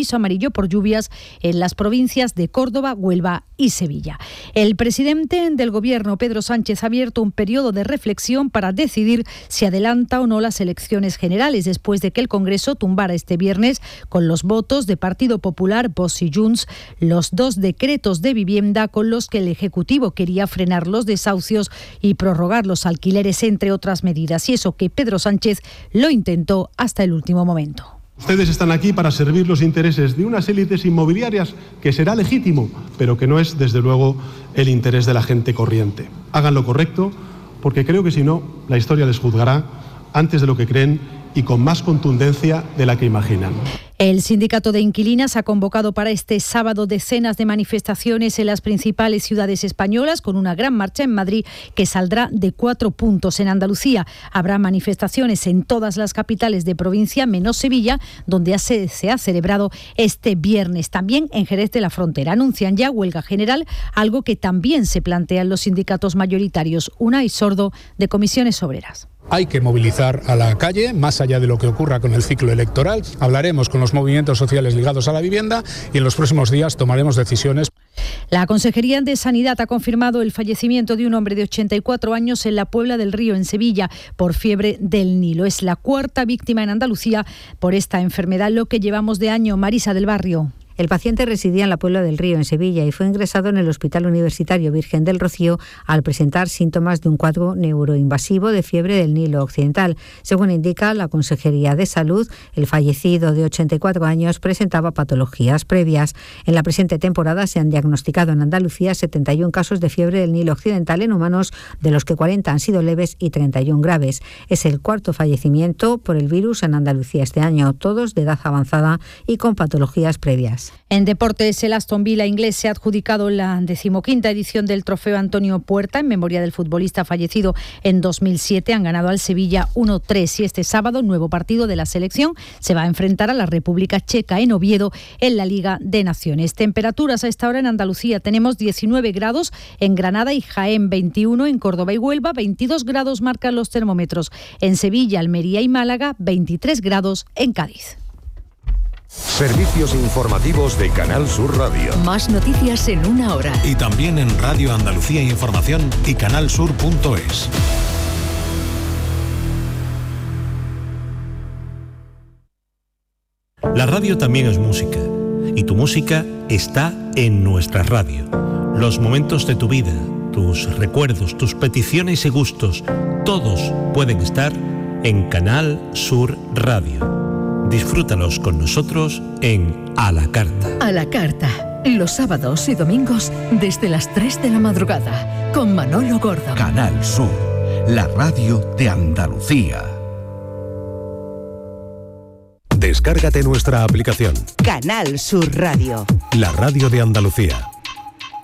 aviso amarillo por lluvias en las provincias de Córdoba, Huelva y Sevilla. El presidente del Gobierno, Pedro Sánchez, ha abierto un periodo de reflexión para decidir si adelanta o no las elecciones generales, después de que el Congreso tumbara este viernes, con los votos de Partido Popular, Vox y Junts, los 2 decretos de vivienda con los que el Ejecutivo quería frenar los desahucios y prorrogar los alquileres, entre otras medidas. Y eso que Pedro Sánchez lo intentó hasta el último momento. Ustedes están aquí para servir los intereses de unas élites inmobiliarias, que será legítimo, pero que no es, desde luego, el interés de la gente corriente. Hagan lo correcto, porque creo que si no, la historia les juzgará antes de lo que creen y con más contundencia de la que imaginan. El sindicato de inquilinas ha convocado para este sábado decenas de manifestaciones en las principales ciudades españolas, con una gran marcha en Madrid que saldrá de 4 puntos. En Andalucía habrá manifestaciones en todas las capitales de provincia, menos Sevilla, donde se ha celebrado este viernes. También en Jerez de la Frontera anuncian ya huelga general, algo que también se plantean los sindicatos mayoritarios. Unai Sordo, de Comisiones Obreras. Hay que movilizar a la calle, más allá de lo que ocurra con el ciclo electoral. Hablaremos con los movimientos sociales ligados a la vivienda y en los próximos días tomaremos decisiones. La Consejería de Sanidad ha confirmado el fallecimiento de un hombre de 84 años en la Puebla del Río, en Sevilla, por fiebre del Nilo. Es la 4ª víctima en Andalucía por esta enfermedad, lo que llevamos de año. Marisa del Barrio. El paciente residía en la Puebla del Río, en Sevilla, y fue ingresado en el Hospital Universitario Virgen del Rocío al presentar síntomas de un cuadro neuroinvasivo de fiebre del Nilo Occidental. Según indica la Consejería de Salud, el fallecido de 84 años presentaba patologías previas. En la presente temporada se han diagnosticado en Andalucía 71 casos de fiebre del Nilo Occidental en humanos, de los que 40 han sido leves y 31 graves. Es el 4º fallecimiento por el virus en Andalucía este año, todos de edad avanzada y con patologías previas. En deportes, el Aston Villa inglés se ha adjudicado la 15ª edición del Trofeo Antonio Puerta en memoria del futbolista fallecido en 2007. Han ganado al Sevilla 1-3 y este sábado, nuevo partido de la selección, se va a enfrentar a la República Checa en Oviedo en la Liga de Naciones. Temperaturas a esta hora en Andalucía: tenemos 19 grados en Granada y Jaén, 21 en Córdoba y Huelva, 22 grados marcan los termómetros en Sevilla, Almería y Málaga, 23 grados en Cádiz. Servicios informativos de Canal Sur Radio. Más noticias en una hora. Y también en Radio Andalucía Información y canalsur.es. La radio también es música. Y tu música está en nuestra radio. Los momentos de tu vida, tus recuerdos, tus peticiones y gustos, todos pueden estar en Canal Sur Radio. Disfrútalos con nosotros en A la Carta. A la Carta, los sábados y domingos desde las 3 de la madrugada, con Manolo Gordo. Canal Sur, la radio de Andalucía. Descárgate nuestra aplicación. Canal Sur Radio. La radio de Andalucía.